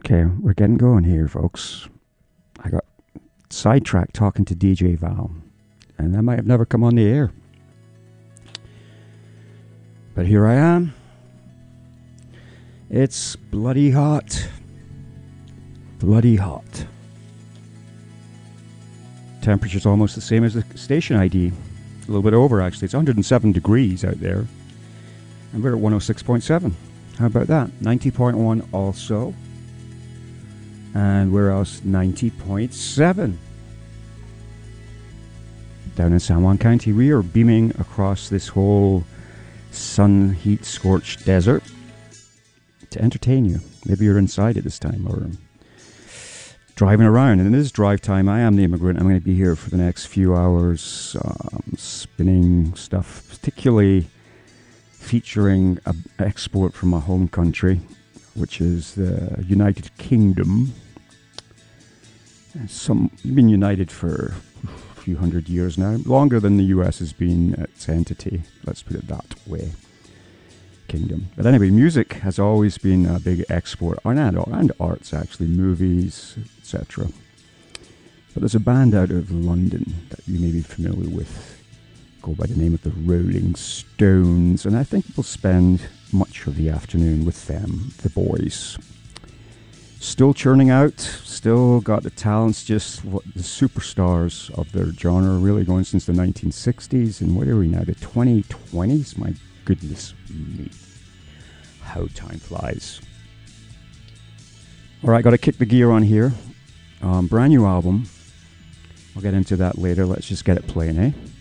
Okay, we're getting going here, folks. I got sidetracked talking to DJ Val, and that might have never come on the air. But here I am. It's bloody hot. Bloody hot. Temperature's almost the same as the station ID. A little bit over, actually. It's 107 degrees out there. And we're at 106.7. How about that? 90.1 also. And where else? 90.7. Down in San Juan County, we are beaming across this whole sun, heat, scorched desert to entertain you. Maybe you're inside at this time or driving around. And it is drive time. I am the immigrant. I'm going to be here for the next few hours, spinning stuff, particularly featuring an export from my home country, which is the United Kingdom. You've been united for a few hundred years now, longer than the US has been its entity, let's put it that way. Kingdom. But anyway, music has always been a big export, and arts actually, movies, etc. But there's a band out of London that you may be familiar with, go by the name of the Rolling Stones, and I think we'll spend much of the afternoon with them, the boys. Still churning out, still got the talents, just what the superstars of their genre, really going since the 1960s, and what are we now, the 2020s? My goodness me, how time flies. Alright, got to kick the gear on here. Brand new album, I'll get into that later, let's just get it playing, eh?